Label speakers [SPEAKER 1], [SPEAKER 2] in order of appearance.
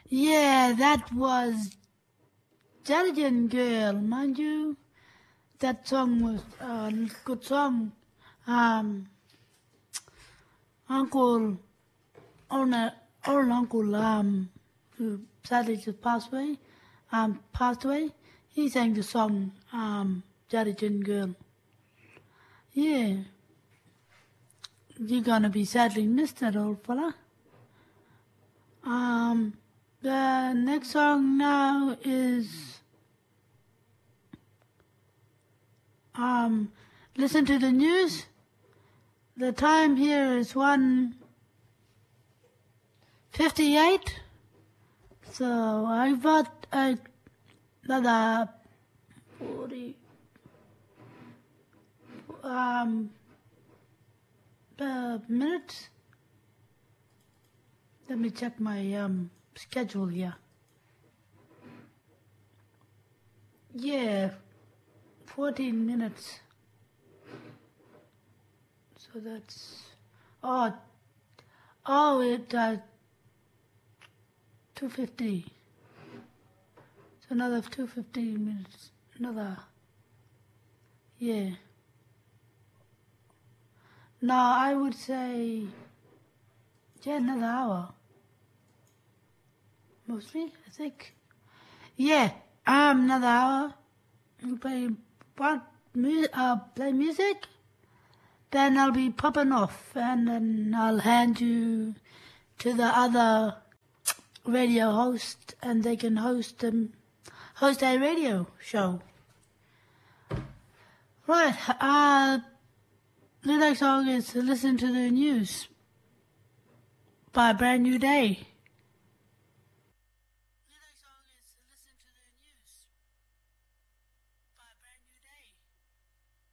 [SPEAKER 1] Yeah, that was Intelligent Girl, mind you. That song was a good song. Uncle, old uncle, who sadly just passed away. He sang the song, Intelligent Girl. Yeah, you're gonna be sadly missed, that old fella. The next song now is listen to the news. The time here is 1:58. So I've got another 40 minutes. Let me check my schedule here. Yeah, 14 minutes. So that's it 2:50. So another 2:15 minutes. Yeah. No, I would say another hour. Mostly, I think. Yeah, another hour. You play music. Then I'll be popping off, and then I'll hand you to the other radio host, and they can host a radio show. Right. The next song is to listen to the news by Brand New Day.